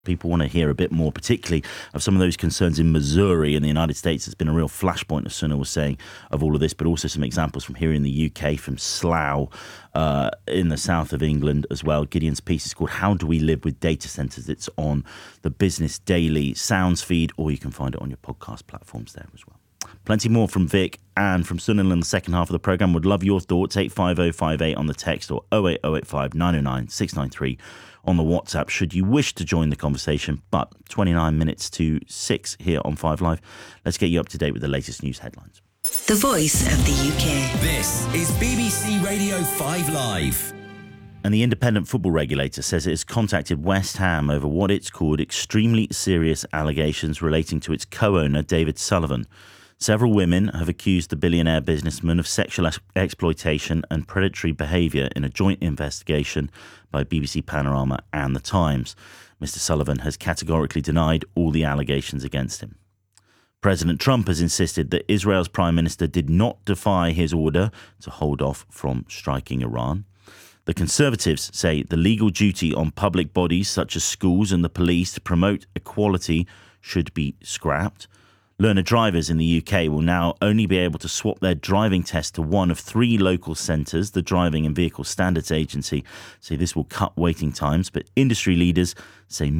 People want to hear a bit more, particularly of some of those concerns in Missouri in the United States. It's been a real flashpoint, as Sunil was saying, of all of this, but also some examples from here in the UK, from Slough in the south of England as well. Gideon's piece is called How Do We Live with Data Centres? It's on the Business Daily Sounds feed, or you can find it on your podcast platforms there as well. Plenty more from Vic and from Sunil in the second half of the programme. Would love your thoughts. 85058 on the text or 08085 909 693 on the WhatsApp should you wish to join the conversation. But 29 minutes to 6 here on 5 Live. Let's get you up to date with the latest news headlines. The voice of the UK. This is BBC Radio 5 Live. And the independent football regulator says it has contacted West Ham over what it's called extremely serious allegations relating to its co-owner, David Sullivan. Several women have accused the billionaire businessman of sexual exploitation and predatory behaviour in a joint investigation by BBC Panorama and The Times. Mr. Sullivan has categorically denied all the allegations against him. President Trump has insisted that Israel's Prime Minister did not defy his order to hold off from striking Iran. The Conservatives say the legal duty on public bodies such as schools and the police to promote equality should be scrapped. Learner drivers in the UK will now only be able to swap their driving test to one of 3 local centres. The Driving and Vehicle Standards Agency say this will cut waiting times, but industry leaders say